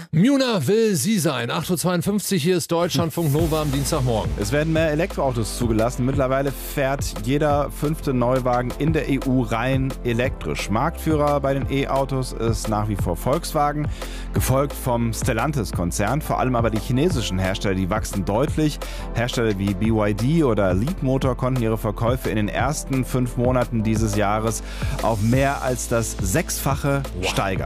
Muna will sie sein. 8.52 Uhr, hier ist Deutschlandfunk Nova am Dienstagmorgen. Es werden mehr Elektroautos zugelassen. Mittlerweile fährt jeder 5. Neuwagen in der EU rein elektrisch. Marktführer bei den E-Autos ist nach wie vor Volkswagen, gefolgt vom Stellantis-Konzern. Vor allem aber die chinesischen Hersteller, die wachsen deutlich. Hersteller wie BYD oder Leapmotor konnten ihre Verkäufe in den ersten 5 Monaten dieses Jahres auf mehr als das 6-fache steigern.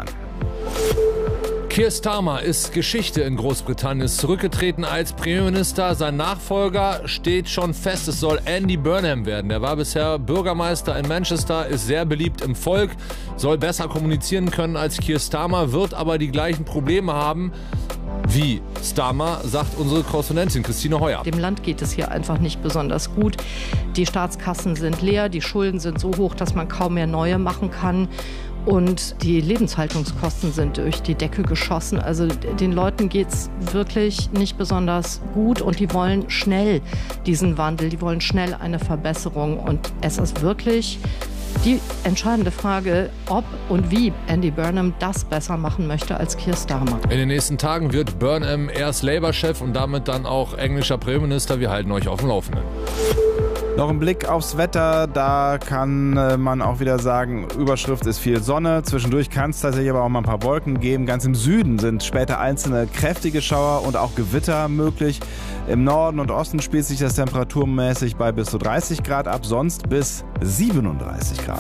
Keir Starmer ist Geschichte in Großbritannien, ist zurückgetreten als Premierminister. Sein Nachfolger steht schon fest, es soll Andy Burnham werden. Der war bisher Bürgermeister in Manchester, ist sehr beliebt im Volk, soll besser kommunizieren können als Keir Starmer, wird aber die gleichen Probleme haben wie Starmer, sagt unsere Korrespondentin Christine Heuer. Dem Land geht es hier einfach nicht besonders gut. Die Staatskassen sind leer, die Schulden sind so hoch, dass man kaum mehr neue machen kann. Und die Lebenshaltungskosten sind durch die Decke geschossen. Also den Leuten geht es wirklich nicht besonders gut und die wollen schnell diesen Wandel, die wollen schnell eine Verbesserung. Und es ist wirklich die entscheidende Frage, ob und wie Andy Burnham das besser machen möchte als Keir Starmer. In den nächsten Tagen wird Burnham erst Labour-Chef und damit dann auch englischer Premierminister. Wir halten euch auf dem Laufenden. Noch ein Blick aufs Wetter, da kann man auch wieder sagen, Überschrift ist viel Sonne. Zwischendurch kann es tatsächlich aber auch mal ein paar Wolken geben. Ganz im Süden sind später einzelne kräftige Schauer und auch Gewitter möglich. Im Norden und Osten spielt sich das temperaturmäßig bei bis zu 30 Grad ab, sonst bis 37 Grad.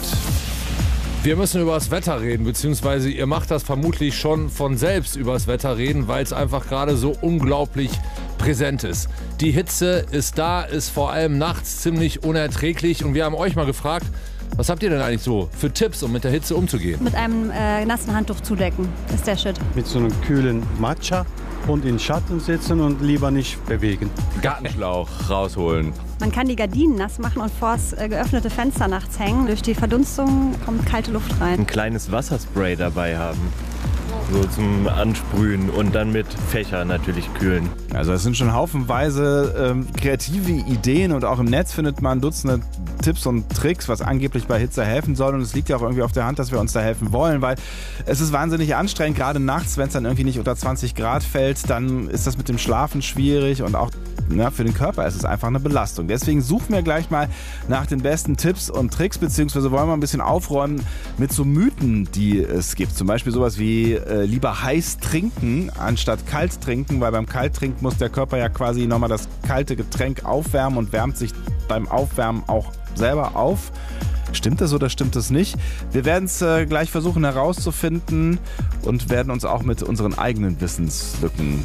Wir müssen über das Wetter reden, beziehungsweise ihr macht das vermutlich schon von selbst über das Wetter reden, weil es einfach gerade so unglaublich präsent ist. Die Hitze ist da, ist vor allem nachts ziemlich unerträglich und wir haben euch mal gefragt, was habt ihr denn eigentlich so für Tipps, um mit der Hitze umzugehen? Mit einem nassen Handtuch zudecken, ist der Shit. Mit so einem kühlen Matcha und in Schatten sitzen und lieber nicht bewegen. Gartenschlauch rausholen. Man kann die Gardinen nass machen und vors geöffnete Fenster nachts hängen. Durch die Verdunstung kommt kalte Luft rein. Ein kleines Wasserspray dabei haben. So zum Ansprühen und dann mit Fächer natürlich kühlen. Also es sind schon haufenweise kreative Ideen und auch im Netz findet man Dutzende Tipps und Tricks, was angeblich bei Hitze helfen soll. Und es liegt ja auch irgendwie auf der Hand, dass wir uns da helfen wollen, weil es ist wahnsinnig anstrengend, gerade nachts, wenn es dann irgendwie nicht unter 20 Grad fällt, dann ist das mit dem Schlafen schwierig und auch für den Körper ist es einfach eine Belastung. Deswegen suchen wir gleich mal nach den besten Tipps und Tricks, beziehungsweise wollen wir ein bisschen aufräumen mit so Mythen, die es gibt. Zum Beispiel sowas wie lieber heiß trinken anstatt kalt trinken, weil beim Kalttrinken muss der Körper ja quasi nochmal das kalte Getränk aufwärmen und wärmt sich beim Aufwärmen auch selber auf. Stimmt das oder stimmt das nicht? Wir werden es gleich versuchen herauszufinden und werden uns auch mit unseren eigenen Wissenslücken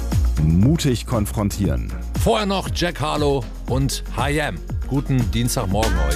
mutig konfrontieren. Vorher noch Jack Harlow und I Am. Guten Dienstagmorgen euch.